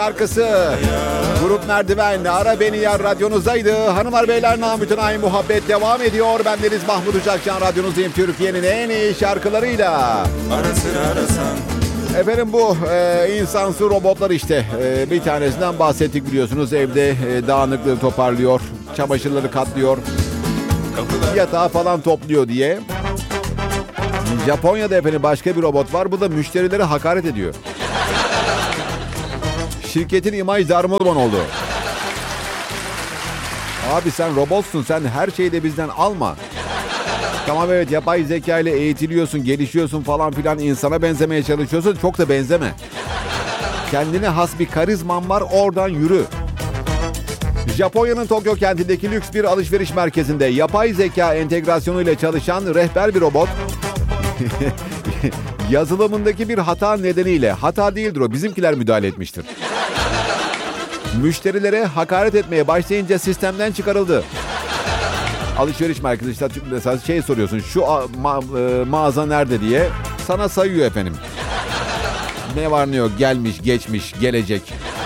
Şarkısı Grup Merdiven Ara Beni Yar radyonuzdaydı. Hanımlar beyler, namütenayi muhabbet devam ediyor. Bendeniz Mahmut Uçakcan, radyonuzdayım Türkiye'nin en iyi şarkılarıyla. Efendim bu insansı robotlar işte. Bir tanesinden bahsettik biliyorsunuz. Evde dağınıklığı toparlıyor, çamaşırları katlıyor, yatağı falan topluyor diye. Japonya'da efendim başka bir robot var. Bu da müşterilere hakaret ediyor. Şirketin imaj darmadağın oldu. Abi sen robotsun, sen her şeyi de bizden alma. Tamam evet, yapay zeka ile eğitiliyorsun, gelişiyorsun falan filan, insana benzemeye çalışıyorsun. Çok da benzeme. Kendine has bir karizman var, oradan yürü. Japonya'nın Tokyo kentindeki lüks bir alışveriş merkezinde yapay zeka entegrasyonu ile çalışan rehber bir robot yazılımındaki bir hata nedeniyle, hata değildir o, bizimkiler müdahale etmiştir, müşterilere hakaret etmeye başlayınca sistemden çıkarıldı. Alışveriş merkezi işte mesela şey soruyorsun, şu mağaza nerede diye, sana sayıyor efendim. Ne var ne yok, gelmiş, geçmiş, gelecek.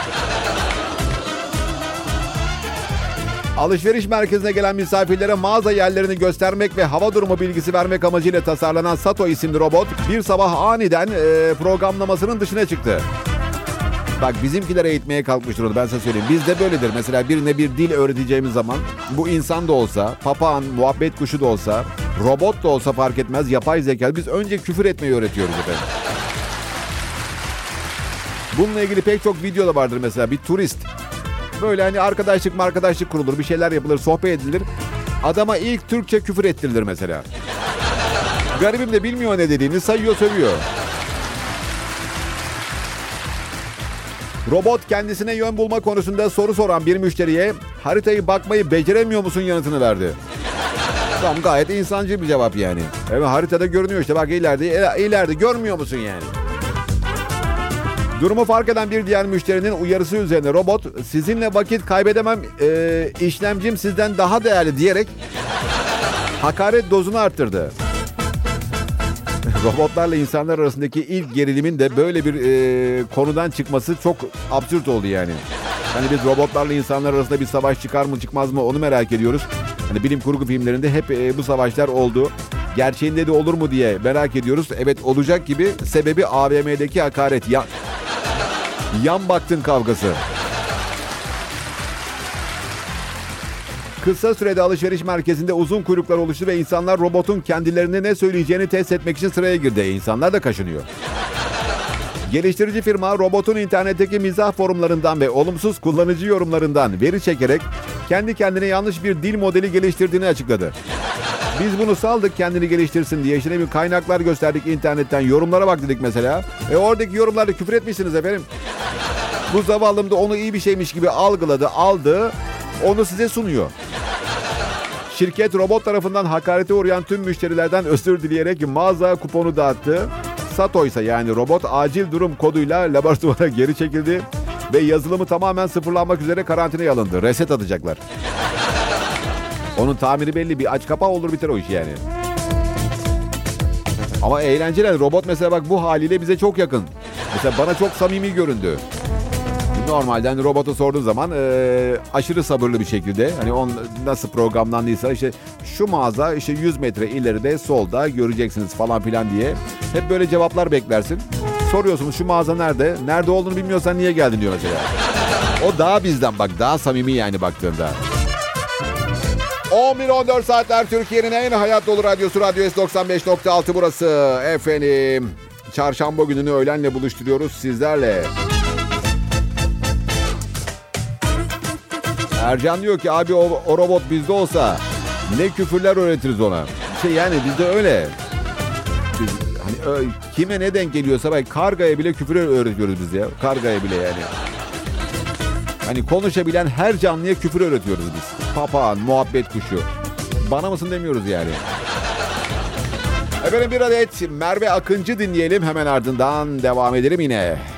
Alışveriş merkezine gelen misafirlere mağaza yerlerini göstermek ve hava durumu bilgisi vermek amacıyla tasarlanan Sato isimli robot bir sabah aniden programlamasının dışına çıktı. Bak bizimkiler eğitmeye kalkmıştır onu, ben sana söyleyeyim. Bizde böyledir. Mesela birine bir dil öğreteceğimiz zaman, bu insan da olsa, papağan, muhabbet kuşu da olsa, robot da olsa fark etmez, yapay zeka, biz önce küfür etmeyi öğretiyoruz efendim. Bununla ilgili pek çok video da vardır mesela. Bir turist, böyle hani arkadaşlık kurulur, bir şeyler yapılır, sohbet edilir. Adama ilk Türkçe küfür ettirilir mesela. Garibim de bilmiyor ne dediğini, sayıyor, sövüyor. Robot kendisine yön bulma konusunda soru soran bir müşteriye haritayı bakmayı beceremiyor musun yanıtını verdi. Tamam, gayet insancıl bir cevap yani. Evet, haritada görünüyor işte, bak ileride görmüyor musun yani. Durumu fark eden bir diğer müşterinin uyarısı üzerine robot, sizinle vakit kaybedemem, işlemcim sizden daha değerli diyerek hakaret dozunu arttırdı. Robotlarla insanlar arasındaki ilk gerilimin de böyle bir konudan çıkması çok absürt oldu yani. Hani biz robotlarla insanlar arasında bir savaş çıkar mı çıkmaz mı onu merak ediyoruz. Hani bilim kurgu filmlerinde hep bu savaşlar oldu. Gerçeğinde de olur mu diye merak ediyoruz. Evet, olacak gibi, sebebi AVM'deki hakaret. Yan baktın kavgası. Kısa sürede alışveriş merkezinde uzun kuyruklar oluştu ve insanlar robotun kendilerine ne söyleyeceğini test etmek için sıraya girdi. İnsanlar da kaşınıyor. Geliştirici firma robotun internetteki mizah forumlarından ve olumsuz kullanıcı yorumlarından veri çekerek kendi kendine yanlış bir dil modeli geliştirdiğini açıkladı. Biz bunu saldık kendini geliştirsin diye. İşte bir kaynaklar gösterdik internetten, yorumlara bak dedik mesela. Oradaki yorumlarda küfür etmişsiniz efendim. Bu zavallım da onu iyi bir şeymiş gibi aldı, onu size sunuyor. Şirket robot tarafından hakarete uğrayan tüm müşterilerden özür dileyerek mağaza kuponu dağıttı. Sato ise yani robot acil durum koduyla laboratuvara geri çekildi ve yazılımı tamamen sıfırlanmak üzere karantinaya alındı. Reset atacaklar. Onun tamiri belli, bir aç kapağı olur biter o iş yani. Ama eğlenceli. Robot mesela bak bu haliyle bize çok yakın. Mesela bana çok samimi göründü. Normalden robota sorduğun zaman aşırı sabırlı bir şekilde, hani on nasıl programlandıysa işte şu mağaza işte 100 metre ileride solda göreceksiniz falan filan diye hep böyle cevaplar beklersin. Soruyorsunuz şu mağaza nerede? Nerede olduğunu bilmiyorsan niye geldin diyor mesela. O daha bizden, bak daha samimi yani baktığında. 11-14 saatler Türkiye'nin en hayat dolu radyosu Radyo S95.6 burası efendim. Çarşamba gününü öğlenle buluşturuyoruz sizlerle. Ercan diyor ki abi o robot bizde olsa ne küfürler öğretiriz ona. Yani bizde öyle. Biz, hani kime ne denk geliyorsa bak, kargaya bile küfür öğretiyoruz biz ya. Kargaya bile yani. Hani konuşabilen her canlıya küfür öğretiyoruz biz. Papağan, muhabbet kuşu. Bana mısın demiyoruz yani. Efendim bir adet Merve Akıncı dinleyelim. Hemen ardından devam edelim yine.